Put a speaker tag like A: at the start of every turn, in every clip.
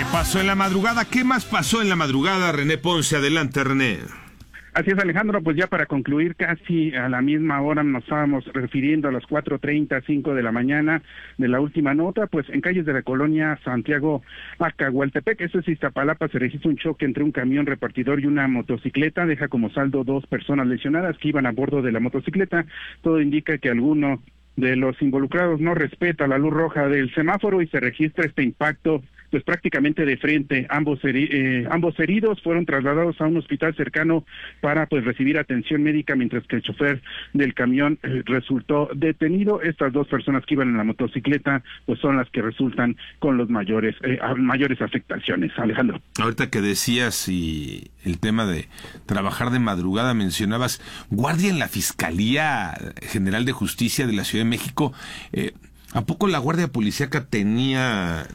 A: pasó en la madrugada? ¿Qué más pasó en la madrugada, René Ponce? Adelante, René.
B: Así es, Alejandro, pues ya para concluir, casi a la misma hora nos estábamos refiriendo a las 4:30, 5 de la mañana de la última nota, pues en calles de la colonia Santiago Acahualtepec, eso es Iztapalapa, se registra un choque entre un camión repartidor y una motocicleta, deja como saldo 2 personas lesionadas que iban a bordo de la motocicleta. Todo indica que alguno de los involucrados no respeta la luz roja del semáforo y se registra este impacto pues prácticamente de frente. Ambos heridos fueron trasladados a un hospital cercano para pues recibir atención médica, mientras que el chofer del camión resultó detenido. Estas 2 personas que iban en la motocicleta pues son las que resultan con los mayores afectaciones. Alejandro,
A: ahorita que decías y el tema de trabajar de madrugada, mencionabas guardia en la Fiscalía General de Justicia de la Ciudad de México. ¿A poco la Guardia Policíaca tenía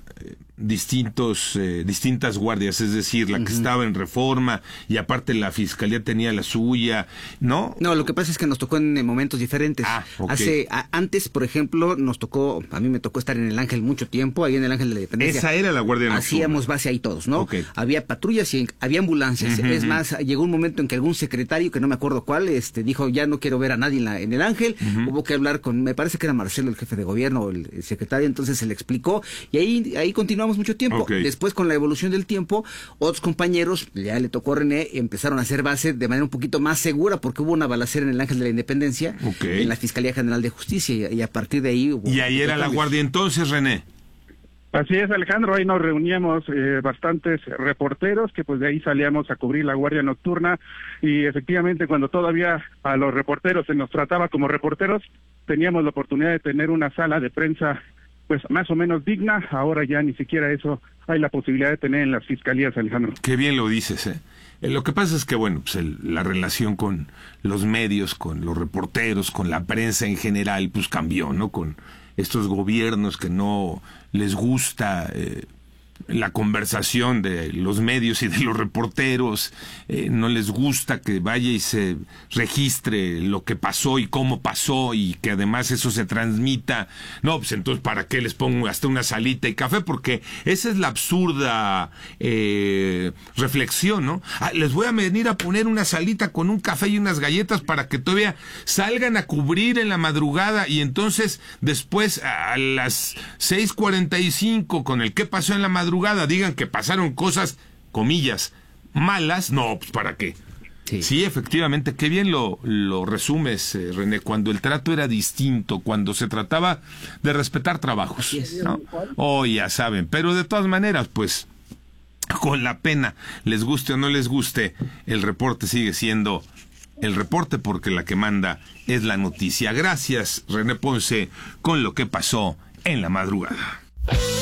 A: distintas guardias? Es decir, la que estaba en Reforma y aparte la Fiscalía tenía la suya, ¿no?
C: No, lo que pasa es que nos tocó en momentos diferentes.
A: Okay.
C: Antes, por ejemplo, a mí me tocó estar en el Ángel mucho tiempo, ahí en el Ángel de la Independencia.
A: Esa era la Guardia Nocturna.
C: Hacíamos base ahí todos, ¿no?
A: Okay.
C: Había patrullas y había ambulancias. Es más, llegó un momento en que algún secretario, que no me acuerdo cuál, dijo, ya no quiero ver a nadie en el Ángel. Hubo que hablar me parece que era Marcelo, el jefe de gobierno, el secretario, entonces se le explicó y ahí continuamos mucho tiempo.
A: Okay.
C: Después, con la evolución del tiempo, otros compañeros, ya le tocó a René, empezaron a hacer base de manera un poquito más segura, porque hubo una balacera en el Ángel de la Independencia, en la Fiscalía General de Justicia, y a partir de ahí hubo...
A: Y ahí era la guardia entonces, René.
B: Así es, Alejandro, ahí nos reuníamos bastantes reporteros que pues de ahí salíamos a cubrir la guardia nocturna, y efectivamente cuando todavía a los reporteros se nos trataba como reporteros, teníamos la oportunidad de tener una sala de prensa pues más o menos digna. Ahora ya ni siquiera eso hay la posibilidad de tener en las fiscalías, Alejandro.
A: Qué bien lo dices, Lo que pasa es que, bueno, pues la relación con los medios, con los reporteros, con la prensa en general, pues cambió, ¿no? Con estos gobiernos que no les gusta la conversación de los medios y de los reporteros, no les gusta que vaya y se registre lo que pasó y cómo pasó y que además eso se transmita. No, pues entonces ¿para qué les pongo hasta una salita y café? Porque esa es la absurda reflexión, ¿no? Les voy a venir a poner una salita con un café y unas galletas para que todavía salgan a cubrir en la madrugada y entonces después a las 6:45 con el qué pasó en la madrugada digan que pasaron cosas, comillas, malas. No, pues ¿para qué? Sí, efectivamente, qué bien lo resumes, René, cuando el trato era distinto, cuando se trataba de respetar trabajos, ¿no? Ya saben, pero de todas maneras, pues, con la pena, les guste o no les guste, el reporte sigue siendo el reporte, porque la que manda es la noticia. Gracias, René Ponce, con lo que pasó en la madrugada.